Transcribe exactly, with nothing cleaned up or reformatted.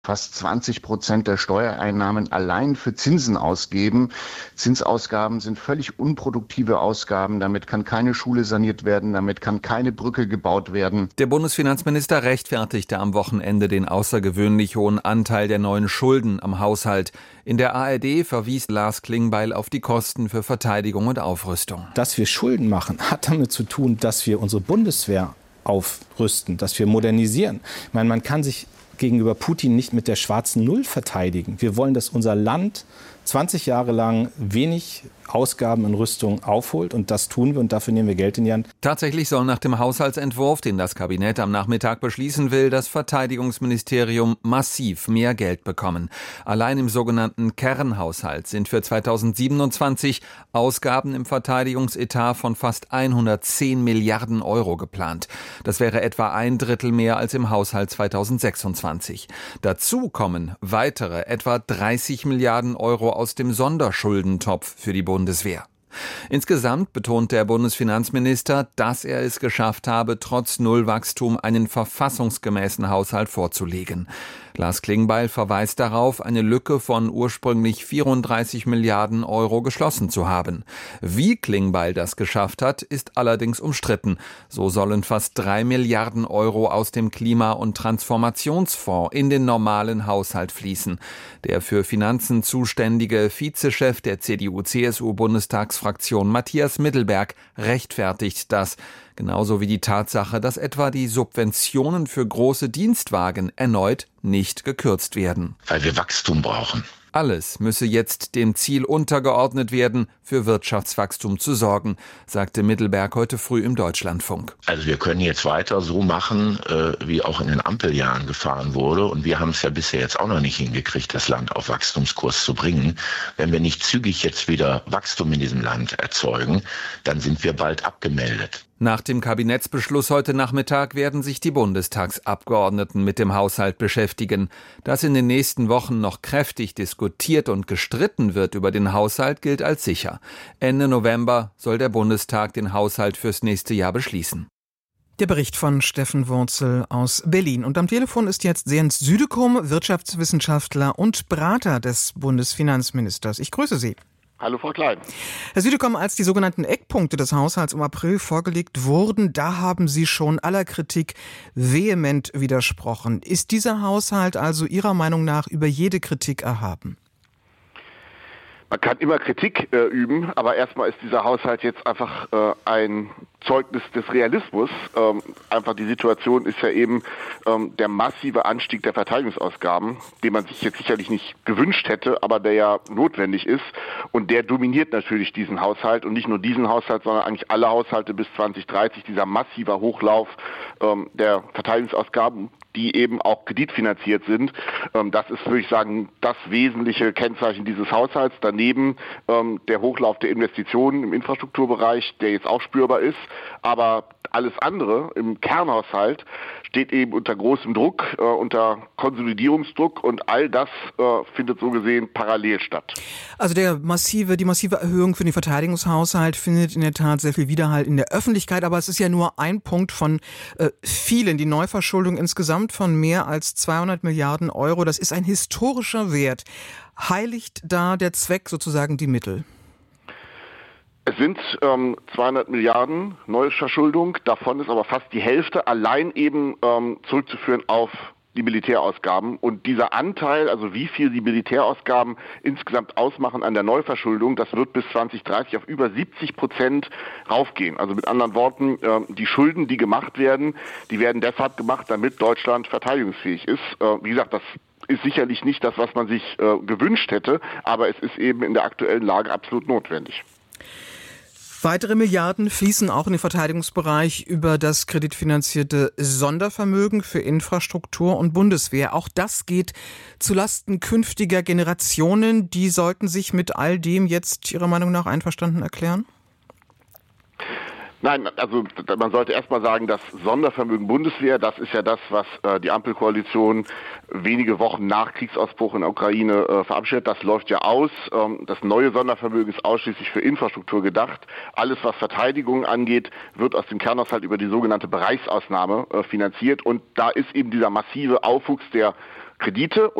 fast zwanzig Prozent der Steuereinnahmen allein für Zinsen ausgeben. Zinsausgaben sind völlig unproduktive Ausgaben. Damit kann keine Schule saniert werden, damit kann keine Brücke gebaut werden. Der Bundesfinanzminister rechtfertigte am Wochenende den außergewöhnlich hohen Anteil der neuen Schulden am Haushalt. In der A R D verwies Lars Klingbeil auf die Kosten für Verteidigung und Aufrüstung. Dass wir Schulden machen, hat damit zu tun, dass wir unsere Bundeswehr aufrüsten, dass wir modernisieren. Ich meine, man kann sich gegenüber Putin nicht mit der schwarzen Null verteidigen. Wir wollen, dass unser Land zwanzig Jahre lang wenig Ausgaben in Rüstung aufholt, und das tun wir, und dafür nehmen wir Geld in die Hand. Tatsächlich soll nach dem Haushaltsentwurf, den das Kabinett am Nachmittag beschließen will, das Verteidigungsministerium massiv mehr Geld bekommen. Allein im sogenannten Kernhaushalt sind für zweitausendsiebenundzwanzig Ausgaben im Verteidigungsetat von fast hundertzehn Milliarden Euro geplant. Das wäre etwa ein Drittel mehr als im Haushalt zweitausendsechsundzwanzig. Dazu kommen weitere etwa dreißig Milliarden Euro aus dem Sonderschuldentopf für die Bundeswehr. Bundeswehr. Insgesamt betont der Bundesfinanzminister, dass er es geschafft habe, trotz Nullwachstum einen verfassungsgemäßen Haushalt vorzulegen. Lars Klingbeil verweist darauf, eine Lücke von ursprünglich vierunddreißig Milliarden Euro geschlossen zu haben. Wie Klingbeil das geschafft hat, ist allerdings umstritten. So sollen fast drei Milliarden Euro aus dem Klima- und Transformationsfonds in den normalen Haushalt fließen. Der für Finanzen zuständige Vizechef der C D U-C S U-Bundestagsfraktion Matthias Mittelberg rechtfertigt das. Genauso wie die Tatsache, dass etwa die Subventionen für große Dienstwagen erneut nicht gekürzt werden. Weil wir Wachstum brauchen. Alles müsse jetzt dem Ziel untergeordnet werden, für Wirtschaftswachstum zu sorgen, sagte Mittelberg heute früh im Deutschlandfunk. Also wir können jetzt weiter so machen, äh, wie auch in den Ampeljahren gefahren wurde. Und wir haben es ja bisher jetzt auch noch nicht hingekriegt, das Land auf Wachstumskurs zu bringen. Wenn wir nicht zügig jetzt wieder Wachstum in diesem Land erzeugen, dann sind wir bald abgemeldet. Nach dem Kabinettsbeschluss heute Nachmittag werden sich die Bundestagsabgeordneten mit dem Haushalt beschäftigen. Dass in den nächsten Wochen noch kräftig diskutiert und gestritten wird über den Haushalt, gilt als sicher. Ende November soll der Bundestag den Haushalt fürs nächste Jahr beschließen. Der Bericht von Steffen Wurzel aus Berlin. Und am Telefon ist jetzt Jens Südekum, Wirtschaftswissenschaftler und Berater des Bundesfinanzministers. Ich grüße Sie. Hallo Frau Klein. Herr Südekum, als die sogenannten Eckpunkte des Haushalts im April vorgelegt wurden, da haben Sie schon aller Kritik vehement widersprochen. Ist dieser Haushalt also Ihrer Meinung nach über jede Kritik erhaben? Man kann immer Kritik äh, üben, aber erstmal ist dieser Haushalt jetzt einfach äh, ein Zeugnis des Realismus. Ähm, einfach die Situation ist ja eben ähm, der massive Anstieg der Verteidigungsausgaben, den man sich jetzt sicherlich nicht gewünscht hätte, aber der ja notwendig ist. Und der dominiert natürlich diesen Haushalt, und nicht nur diesen Haushalt, sondern eigentlich alle Haushalte bis zwanzig dreißig. Dieser massiver Hochlauf ähm, der Verteidigungsausgaben, die eben auch kreditfinanziert sind. Ähm, das ist, würde ich sagen, das wesentliche Kennzeichen dieses Haushalts. Daneben ähm, der Hochlauf der Investitionen im Infrastrukturbereich, der jetzt auch spürbar ist. Aber alles andere im Kernhaushalt steht eben unter großem Druck, äh, unter Konsolidierungsdruck, und all das äh, findet so gesehen parallel statt. Also der massive, die massive Erhöhung für den Verteidigungshaushalt findet in der Tat sehr viel Widerhall in der Öffentlichkeit, aber es ist ja nur ein Punkt von äh, vielen. Die Neuverschuldung insgesamt von mehr als zweihundert Milliarden Euro, das ist ein historischer Wert. Heiligt da der Zweck sozusagen die Mittel? Es sind ähm, zweihundert Milliarden Neuverschuldung, davon ist aber fast die Hälfte allein eben ähm, zurückzuführen auf die Militärausgaben. Und dieser Anteil, also wie viel die Militärausgaben insgesamt ausmachen an der Neuverschuldung, das wird bis zwanzig dreißig auf über siebzig Prozent raufgehen. Also mit anderen Worten, äh, die Schulden, die gemacht werden, die werden deshalb gemacht, damit Deutschland verteidigungsfähig ist. Äh, wie gesagt, das ist sicherlich nicht das, was man sich äh, gewünscht hätte, aber es ist eben in der aktuellen Lage absolut notwendig. Weitere Milliarden fließen auch in den Verteidigungsbereich über das kreditfinanzierte Sondervermögen für Infrastruktur und Bundeswehr. Auch das geht zulasten künftiger Generationen. Die sollten sich mit all dem jetzt Ihrer Meinung nach einverstanden erklären? Nein, also man sollte erstmal sagen, das Sondervermögen Bundeswehr, das ist ja das, was äh, die Ampelkoalition wenige Wochen nach Kriegsausbruch in der Ukraine äh, verabschiedet. Das läuft ja aus. Ähm, das neue Sondervermögen ist ausschließlich für Infrastruktur gedacht. Alles, was Verteidigung angeht, wird aus dem Kernhaushalt über die sogenannte Bereichsausnahme äh, finanziert. Und da ist eben dieser massive Aufwuchs der Kredite